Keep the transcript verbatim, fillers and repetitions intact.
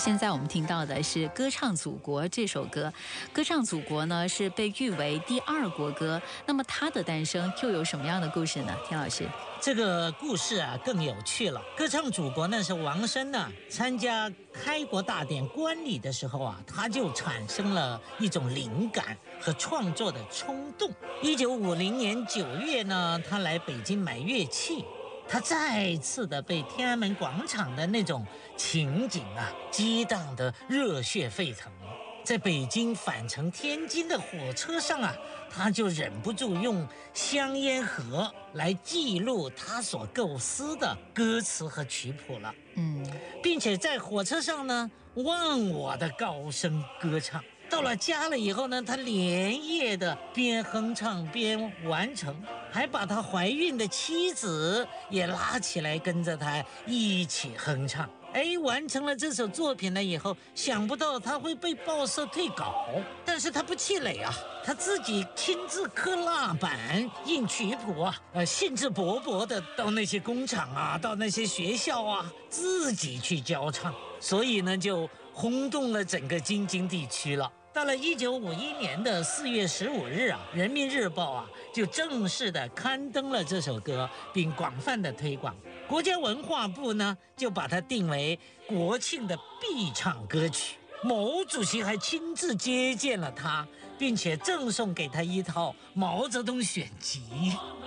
现在我们听到的是《歌唱祖国》这首歌，《歌唱祖国》呢是被誉为第二国歌。那么它的诞生又有什么样的故事呢？田老师， 这个故事啊更有趣了。歌唱祖国呢是王声呢参加开国大典观礼的时候啊，他就产生了一种灵感和创作的冲动。一九五零年九月呢，他来北京买乐器。他再次的被天安门广场的那种情景啊激荡得热血沸腾。在北京返程天津的火车上啊，他就忍不住用香烟盒来记录他所构思的歌词和曲谱了。嗯，并且在火车上呢忘我的高声歌唱。到了家了以后呢，他连夜的边哼唱边完成，还把他怀孕的妻子也拉起来跟着他一起哼唱。哎，完成了这首作品了以后，想不到他会被报社退稿，但是他不气馁啊，他自己亲自刻蜡板、印曲谱啊，呃，兴致勃勃的到那些工厂啊，到那些学校啊，自己去教唱，所以呢，就轰动了整个京津地区了。到了一九五一年的四月十五日啊，《人民日报》啊就正式的刊登了这首歌，并广泛的推广。国家文化部呢就把它定为国庆的必唱歌曲。毛主席还亲自接见了他，并且赠送给他一套毛泽东选集。